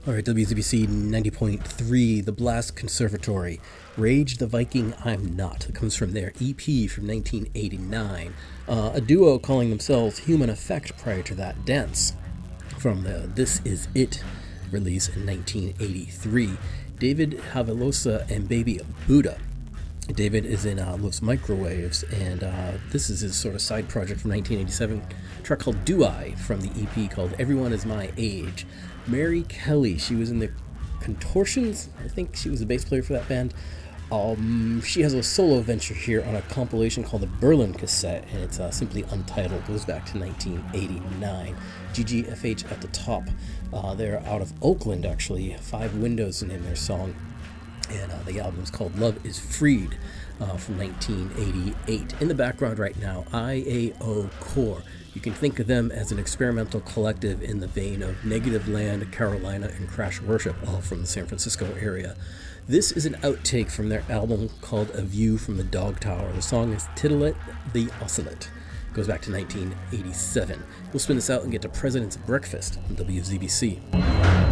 All right, WZBC 90.3, The Blast Conservatory, Rage the Viking I'm Not. It comes from their EP from 1989. A duo calling themselves Human Effect prior to that, Dance, from the This Is It release in 1983. David Havelosa and Baby Buddha. David is in Los Microwaves, and this is his sort of side project from 1987, a track called Do I, from the EP called Everyone Is My Age. Mary Kelly, she was in the Contortions, I think she was the bass player for that band. She has a solo venture here on a compilation called the Berlin Cassette, and it's simply untitled, goes back to 1989. GGFH at the top. They're out of Oakland, actually. Five Windows in their song. And the album's called Love is Freed from 1988. In the background right now, IAO Core. You can think of them as an experimental collective in the vein of Negative Land, Carolina, and Crash Worship, all from the San Francisco area. This is an outtake from their album called A View from the Dog Tower. The song is Titillate the Oscillate. It goes back to 1987. We'll spin this out and get to President's Breakfast on WZBC.